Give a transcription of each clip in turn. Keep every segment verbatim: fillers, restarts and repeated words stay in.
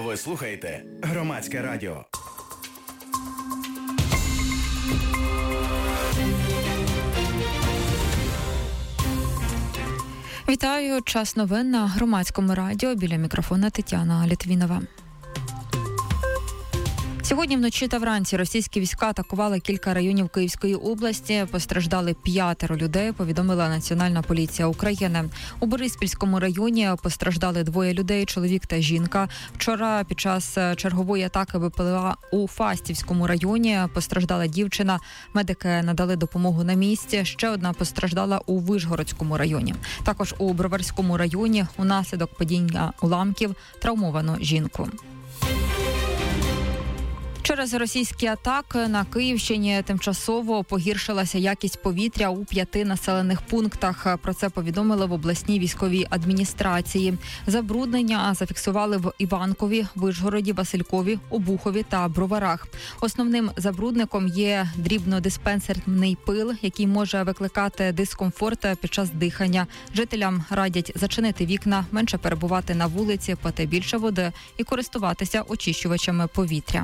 Ви слухаєте Громадське радіо. Вітаю. Час новин на Громадському радіо. Біля мікрофона Тетяна Літвінова. Сьогодні вночі та вранці російські війська атакували кілька районів Київської області. Постраждали п'ятеро людей, повідомила Національна поліція України. У Бориспільському районі постраждали двоє людей, чоловік та жінка. Вчора під час чергової атаки БПЛА у Фастівському районі постраждала дівчина. Медики надали допомогу на місці. Ще одна постраждала у Вишгородському районі. Також у Броварському районі унаслідок падіння уламків травмовано жінку. Через російські атаки на Київщині тимчасово погіршилася якість повітря у п'яти населених пунктах. Про це повідомили в обласній військовій адміністрації. Забруднення зафіксували в Іванкові, Вишгороді, Василькові, Обухові та Броварах. Основним забрудником є дрібнодисперсний пил, який може викликати дискомфорт під час дихання. Жителям радять зачинити вікна, менше перебувати на вулиці, пити більше води і користуватися очищувачами повітря.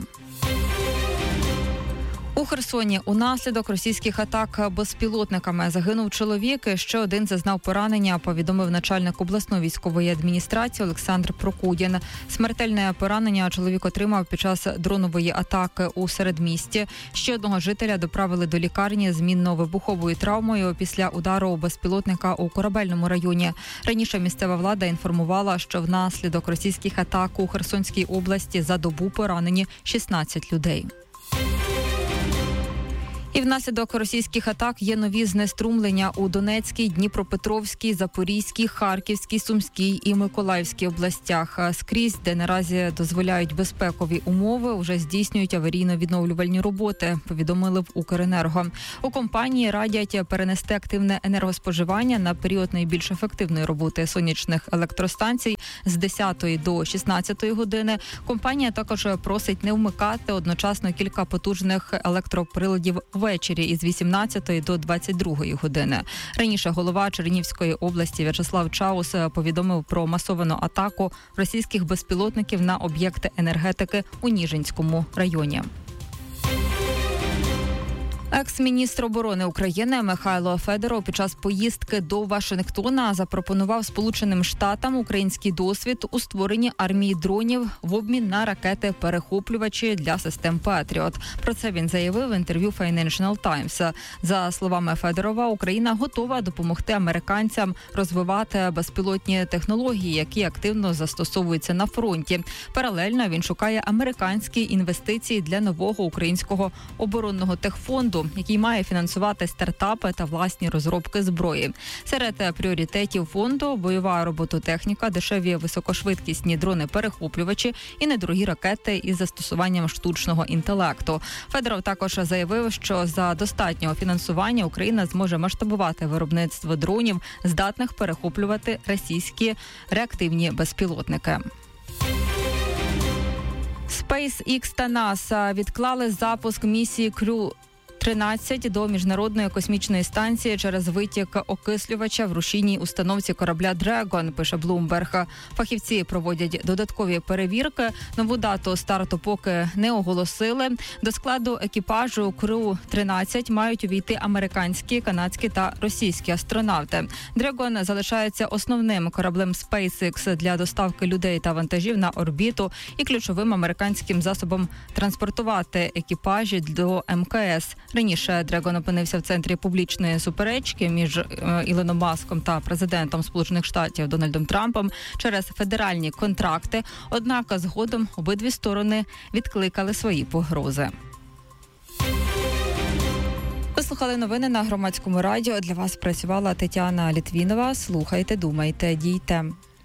У Херсоні унаслідок російських атак безпілотниками загинув чоловік, і ще один зазнав поранення, повідомив начальник обласної військової адміністрації Олександр Прокудін. Смертельне поранення чоловік отримав під час дронової атаки у середмісті. Ще одного жителя доправили до лікарні з мінно-вибуховою травмою після удару безпілотника у Корабельному районі. Раніше місцева влада інформувала, що внаслідок російських атак у Херсонській області за добу поранені шістнадцять людей. І внаслідок російських атак є нові знеструмлення у Донецькій, Дніпропетровській, Запорізькій, Харківській, Сумській і Миколаївській областях. Скрізь, де наразі дозволяють безпекові умови, вже здійснюють аварійно-відновлювальні роботи, повідомили в Укренерго. У компанії радять перенести активне енергоспоживання на період найбільш ефективної роботи сонячних електростанцій з десятої до шістнадцятої години. Компанія також просить не вмикати одночасно кілька потужних електроприладів ввечері із вісімнадцятої до двадцять другої години. Раніше голова Чернігівської області В'ячеслав Чаус повідомив про масовану атаку російських безпілотників на об'єкти енергетики у Ніжинському районі. Екс-міністр оборони України Михайло Федоров під час поїздки до Вашингтона запропонував Сполученим Штатам український досвід у створенні армії дронів в обмін на ракети-перехоплювачі для систем Петріот. Про це він заявив в інтерв'ю Financial Times. За словами Федорова, Україна готова допомогти американцям розвивати безпілотні технології, які активно застосовуються на фронті. Паралельно він шукає американські інвестиції для нового українського оборонного техфонду, який має фінансувати стартапи та власні розробки зброї. Серед пріоритетів фонду – бойова робототехніка, дешеві високошвидкісні дрони-перехоплювачі і недорогі ракети із застосуванням штучного інтелекту. Федоров також заявив, що за достатнього фінансування Україна зможе масштабувати виробництво дронів, здатних перехоплювати російські реактивні безпілотники. SpaceX та НАСА відклали запуск місії Крю тринадцять до Міжнародної космічної станції через витік окислювача в рушійній установці корабля Dragon, пише Bloomberg. Фахівці проводять додаткові перевірки. Нову дату старту поки не оголосили. До складу екіпажу Крю тринадцять мають увійти американські, канадські та російські астронавти. Dragon залишається основним кораблем SpaceX для доставки людей та вантажів на орбіту і ключовим американським засобом транспортувати екіпажі до ем ка ес. Раніше Дрегон опинився в центрі публічної суперечки між Ілоном Маском та президентом Сполучених Штатів Дональдом Трампом через федеральні контракти. Однак згодом обидві сторони відкликали свої погрози. Ви слухали новини на Громадському радіо. Для вас працювала Тетяна Літвінова. Слухайте, думайте, дійте.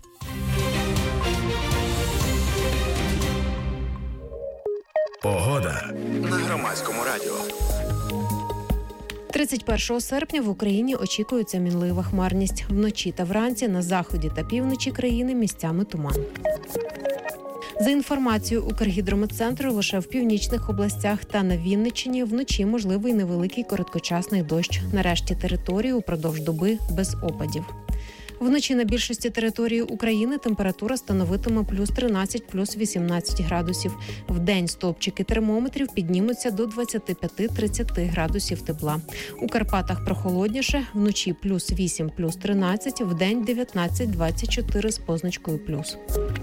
Погода на Громадському радіо. тридцять першого серпня в Україні очікується мінлива хмарність. Вночі та вранці на заході та півночі країни місцями туман. За інформацією Укргідрометцентру, лише в північних областях та на Вінниччині вночі можливий невеликий короткочасний дощ. На решті території упродовж доби без опадів. Вночі на більшості території України температура становитиме плюс тринадцять, плюс вісімнадцять градусів. Вдень стовпчики термометрів піднімуться до двадцять п'ять - тридцять градусів тепла. У Карпатах прохолодніше, вночі плюс вісім, плюс тринадцять, вдень дев'ятнадцять - двадцять чотири з позначкою плюс.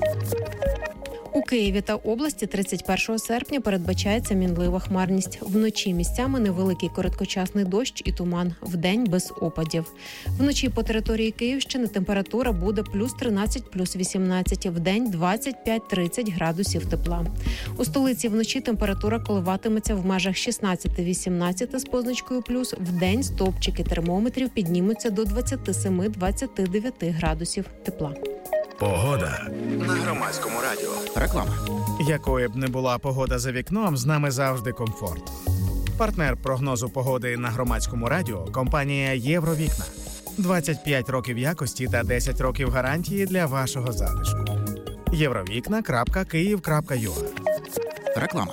У Києві та області тридцять першого серпня передбачається мінлива хмарність. Вночі місцями невеликий короткочасний дощ і туман. Вдень без опадів. Вночі по території Київщини температура буде плюс тринадцять, плюс вісімнадцять. Вдень двадцять п'ять - тридцять градусів тепла. У столиці вночі температура коливатиметься в межах шістнадцять - вісімнадцять з позначкою плюс. Вдень стовпчики термометрів піднімуться до двадцять сім - двадцять дев'ять градусів тепла. Погода на Громадському радіо. Реклама. Якою б не була погода за вікном, з нами завжди комфорт. Партнер прогнозу погоди на Громадському радіо – компанія «Євровікна». двадцять п'ять років якості та десять років гарантії для вашого затишку. євровікна крапка київ крапка ю а. Реклама.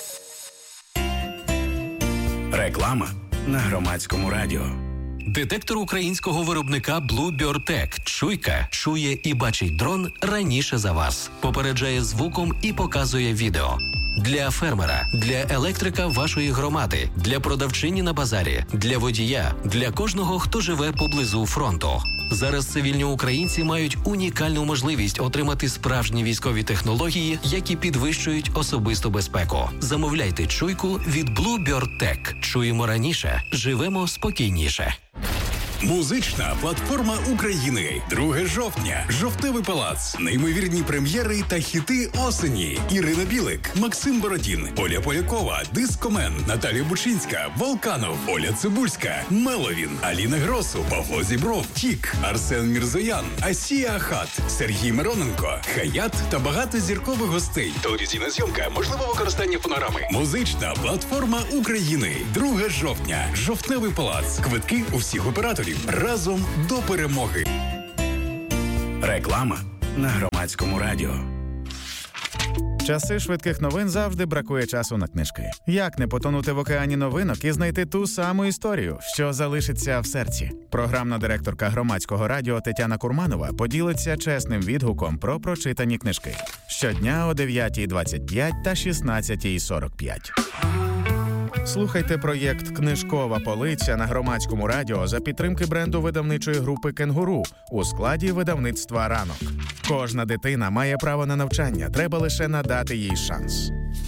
Реклама на Громадському радіо. Детектор українського виробника Bluebird Tech. Чуйка чує і бачить дрон раніше за вас. Попереджає звуком і показує відео. Для фермера, для електрика вашої громади, для продавчині на базарі, для водія, для кожного, хто живе поблизу фронту. Зараз цивільні українці мають унікальну можливість отримати справжні військові технології, які підвищують особисту безпеку. Замовляйте чуйку від Bluebird Tech. Чуємо раніше, живемо спокійніше. Музична платформа України. друге жовтня. Жовтневий палац. Неймовірні прем'єри та хіти осені. Ірина Білик, Максим Бородін, Оля Полякова, Дискомен, Наталія Бучинська, Волканов, Оля Цибульська, Меловін, Аліна Гросу, Павло Зібров, Тік, Арсен Мірзоян, Асія Ахат, Сергій Мироненко, Хаят та багато зіркових гостей. Телевізійна зйомка, можливе використання фонограми. Музична платформа України. друге жовтня. Жовтневий палац. Квитки у всіх операторів. Разом до перемоги. Реклама на Громадському радіо. Часи швидких новин завжди бракує часу на книжки. Як не потонути в океані новинок і знайти ту саму історію, що залишиться в серці? Програмна директорка Громадського радіо Тетяна Курманова поділиться чесним відгуком про прочитані книжки. Щодня о дев'ятій двадцять п'ять та шістнадцятій сорок п'ять. Слухайте проєкт «Книжкова полиця» на Громадському радіо за підтримки бренду видавничої групи «Кенгуру» у складі видавництва «Ранок». Кожна дитина має право на навчання, треба лише надати їй шанс.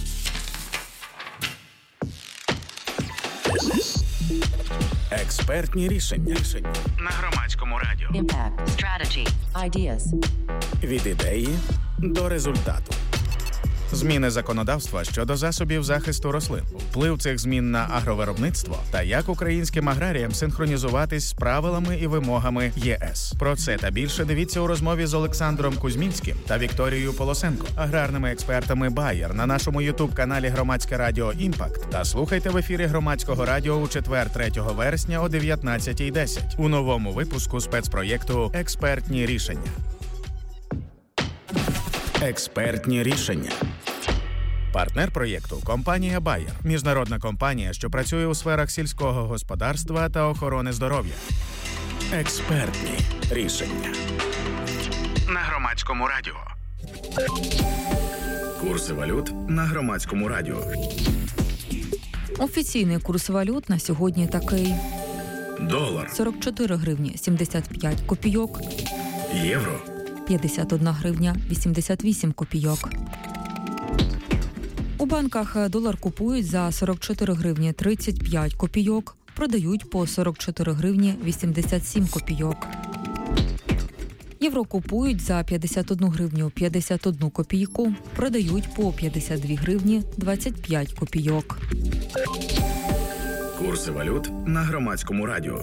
Експертні рішення на Громадському радіо. Impact, strategy, ideas. Від ідеї до результату. Зміни законодавства щодо засобів захисту рослин, вплив цих змін на агровиробництво та як українським аграріям синхронізуватись з правилами і вимогами ЄС. Про це та більше дивіться у розмові з Олександром Кузьмінським та Вікторією Полосенко, аграрними експертами Bayer на нашому ютуб-каналі Громадське радіо «Імпакт» та слухайте в ефірі Громадського радіо у четвер, третього вересня о дев'ятнадцятій десять у новому випуску спецпроєкту «Експертні рішення». Експертні рішення. Партнер проєкту – компанія Bayer, міжнародна компанія, що працює у сферах сільського господарства та охорони здоров'я. Експертні рішення. На Громадському радіо. Курси валют на Громадському радіо. Офіційний курс валют на сьогодні такий. Долар. сорок чотири гривні сімдесят п'ять копійок. Євро. п'ятдесят одна гривня вісімдесят вісім копійок. У банках долар купують за сорок чотири гривні тридцять п'ять копійок, продають по сорок чотири гривні вісімдесят сім копійок. Євро купують за п'ятдесят одну гривню п'ятдесят одну копійку, продають по п'ятдесят дві гривні двадцять п'ять копійок. Курси валют на Громадському радіо.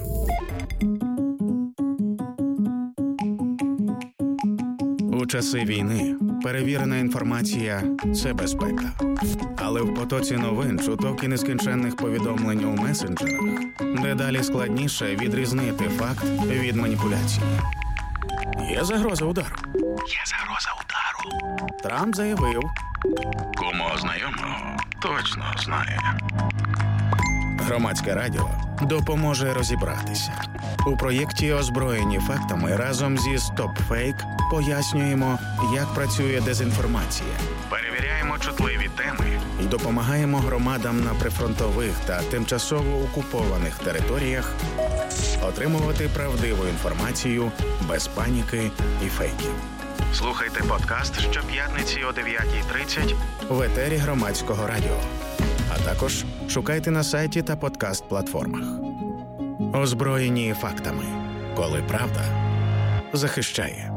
У часи війни перевірена інформація – це безпека. Але в потоці новин, чуток і нескінченних повідомлень у месенджерах дедалі складніше відрізнити факт від маніпуляції. Є загроза удару. Є загроза удару. Трамп заявив. Кому знайомого точно знає. Громадське радіо допоможе розібратися. У проєкті «Озброєні фактами» разом зі «Стоп-фейк» пояснюємо, як працює дезінформація. Перевіряємо чутливі теми і допомагаємо громадам на прифронтових та тимчасово окупованих територіях отримувати правдиву інформацію без паніки і фейків. Слухайте подкаст щоп'ятниці о дев'ятій тридцять в етері Громадського радіо. А також шукайте на сайті та подкаст-платформах. Озброєні фактами. Коли правда захищає.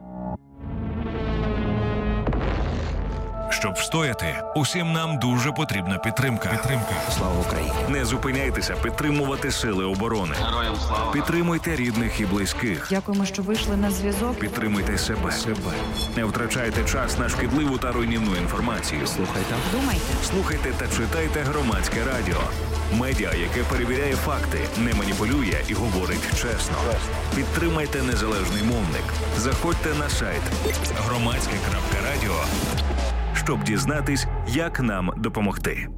Щоб встояти, усім нам дуже потрібна підтримка. Підтримка. Слава Україні! Не зупиняйтеся підтримувати сили оборони. Героям слава! Підтримуйте рідних і близьких. Дякуємо, що вийшли на зв'язок. Підтримуйте себе. себе. Не втрачайте час на шкідливу та руйнівну інформацію. Слухайте. Думайте. Слухайте та читайте Громадське радіо. Медіа, яке перевіряє факти, не маніпулює і говорить чесно. Підтримайте незалежний мовник. Заходьте на сайт громадське крапка радіо, щоб дізнатись, як нам допомогти.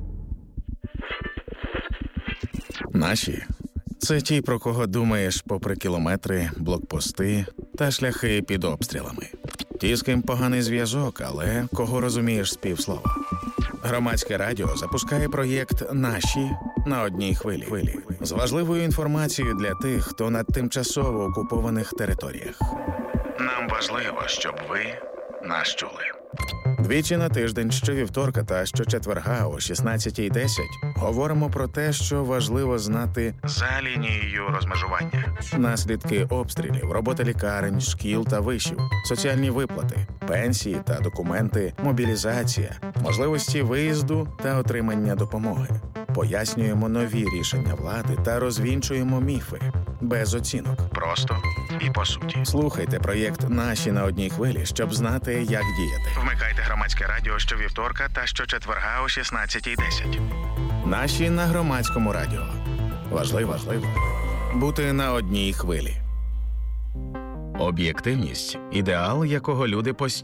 Наші – це ті, про кого думаєш попри кілометри, блокпости та шляхи під обстрілами. Ті, з ким поганий зв'язок, але кого розумієш з півслова. Громадське радіо запускає проєкт «Наші» на одній хвилі. З важливою інформацією для тих, хто на тимчасово окупованих територіях. Нам важливо, щоб ви нас чули. Двічі на тиждень, щовівторка та щочетверга о шістнадцятій десять говоримо про те, що важливо знати за лінією розмежування. Наслідки обстрілів, робота лікарень, шкіл та вишів, соціальні виплати, пенсії та документи, мобілізація, можливості виїзду та отримання допомоги. Пояснюємо нові рішення влади та розвінчуємо міфи. Без оцінок. Просто і по суті. Слухайте проєкт «Наші» на одній хвилі, щоб знати, як діяти. Вмикайте Громадське радіо щовівторка та щочетверга о шістнадцятій десять. «Наші» на Громадському радіо. Важливо, важливо бути на одній хвилі. Об'єктивність – ідеал, якого люди постійно